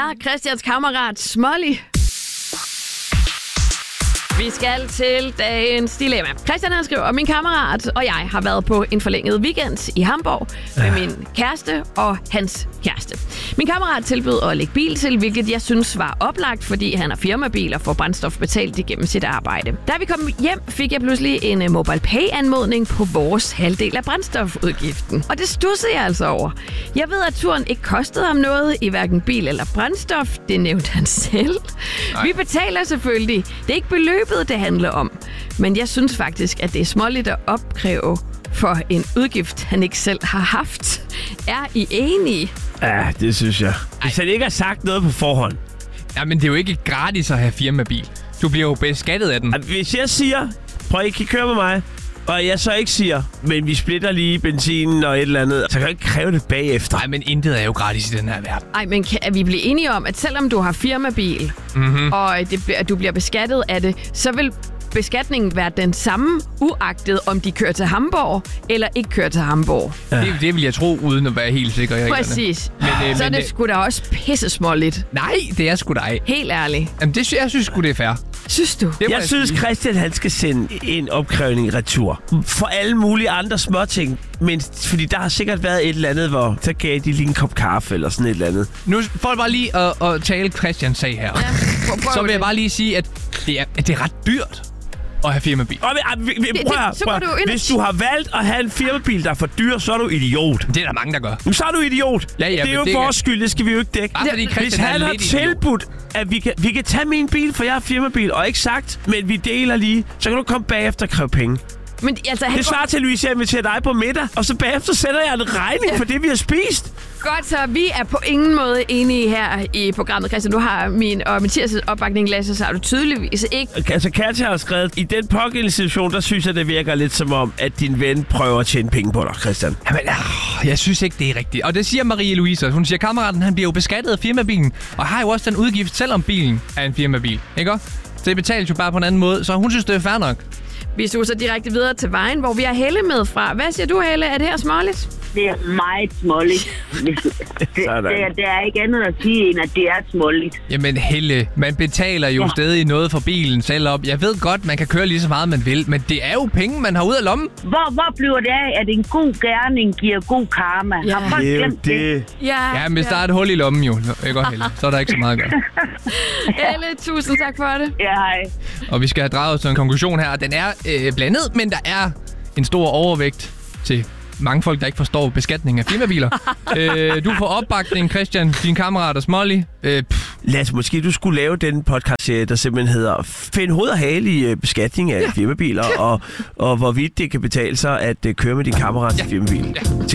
er Christians kammerat Smolly. Vi skal til dagens dilemma. Christian han skriver, min kammerat og jeg har været på en forlænget weekend i Hamburg med min kæreste og hans kæreste. Min kammerat tilbød at lægge bil til, hvilket jeg synes var oplagt, fordi han har firmabil og får brændstof betalt igennem sit arbejde. Da vi kom hjem, fik jeg pludselig en MobilePay-anmodning på vores halvdel af brændstofudgiften. Og det studsede jeg altså over. Jeg ved, at turen ikke kostede ham noget i hverken bil eller brændstof. Det nævnte han selv. Nej. Vi betaler selvfølgelig. Det er ikke beløbet, det handler om. Men jeg synes faktisk, at det er småligt at opkræve for en udgift, han ikke selv har haft. Er I enige? Ja, det synes jeg. Hvis han ikke har sagt noget på forhånd. Ja, men det er jo ikke gratis at have firmabil. Du bliver jo beskattet af den. Hvis jeg siger, prøv at I kan køre med mig, og jeg så ikke siger, men vi splitter lige benzinen og et eller andet, så kan jeg ikke kræve det bagefter. Nej, men intet er jo gratis i den her verden. Ej, men kan vi blive enige om, at selvom du har firmabil, og du bliver beskattet af det, så vil beskatningen være den samme, uagtet om de kører til Hamburg eller ikke kører til Hamburg? Ja. Det vil jeg tro, uden at være helt sikker. Præcis. Så er det sgu da også pissesmåligt. Nej, det er sgu da ej. Helt ærligt. Jamen, jeg synes sgu, det er fair. Synes du? Jeg synes, Christian han skal sende en opkrævning retur. For alle mulige andre småting. Men fordi der har sikkert været et eller andet, hvor så gav de lige en kop kaffe eller sådan et eller andet. Nu får jeg bare lige at tale Christians sag her. Ja, så vil jeg bare lige sige, at det er ret dyrt at have firmabil. Hvis du har valgt at have en firmabil, der er for dyr, så er du idiot. Det er der mange, der gør. Men så er du idiot. Ja, det er jo vores skyld, det skal vi jo ikke dække. Hvis han har tilbudt, at vi kan tage min bil, for jeg har firmabil, og ikke sagt, men vi deler lige, så kan du komme bagefter og kræve penge. Men, altså, det svarer til, Louise, jeg inviterer dig på middag, og så bagefter sender jeg en regning for det, vi har spist. Godt, så vi er på ingen måde enige her i programmet. Christian, du har min og Mathias' opbakning, Lasse, så har du tydeligvis ikke. Altså, Katja har skrevet, i den pågældende situation, der synes jeg, det virker lidt som om, at din ven prøver at tjene penge på dig, Christian. Jamen, jeg synes ikke, det er rigtigt. Og det siger Marie-Louise. Hun siger, kammeraten, han bliver jo beskattet af firmabilen, og har jo også den udgift, selvom bilen er en firmabil. Ikke også? Så det betales jo bare på en anden måde, så hun synes, det er fair nok. Vi suser direkte videre til Vejen, hvor vi har Helle med fra. Hvad siger du, Helle? Er det her småligt? Det er meget småligt. Det er ikke andet at sige, end at det er småligt. Jamen Helle, man betaler jo stadig noget for bilen selv op. Jeg ved godt, man kan køre lige så meget, man vil, men det er jo penge, man har ud af lommen. Hvor bliver det af, at en god gerning giver god karma? Ja. Har folk glemt det? Ja, men hvis der er et hul i lommen jo, ikke Helle, så er der ikke så meget at gøre. Helle, tusind tak for det. Ja, hej. Og vi skal have draget til en konklusion her. Den er blandet, men der er en stor overvægt til mange folk, der ikke forstår beskatning af firmabiler. Du får opbakning, Christian, din kammerat og Smolly. Lasse, måske du skulle lave den podcast-serie, der simpelthen hedder Find hoved og hale i beskatning af firmabiler, og hvorvidt det kan betale sig at køre med din kammerat i firmabil.